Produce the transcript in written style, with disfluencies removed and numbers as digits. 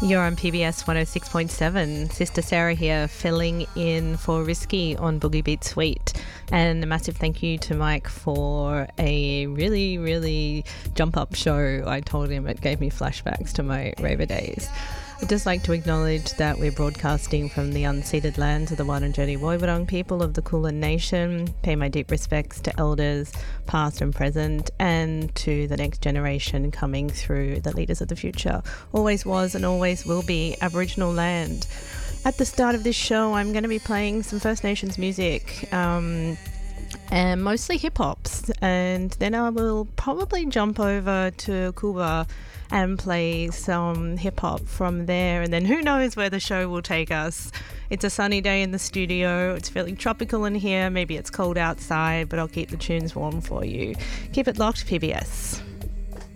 You're on PBS 106.7. Sister Sarah here, filling in for Risky on Boogie Beat Suite. And a massive thank you to Mike for a really, really jump-up show. I told him it gave me flashbacks to my raver days. I'd just like to acknowledge that we're broadcasting from the unceded lands of the Wurundjeri Woiwurrung people of the Kulin Nation. Pay my deep respects to elders, past and present, and to the next generation coming through, the leaders of the future. Always was and always will be Aboriginal land. At the start of this show, I'm going to be playing some First Nations music, and mostly hip-hops. And then I will probably jump over to Cuba and play some hip-hop from there, and then who knows where the show will take us. It's a sunny day in the studio, it's feeling tropical in here, maybe it's cold outside, but I'll keep the tunes warm for you. Keep it locked, PBS.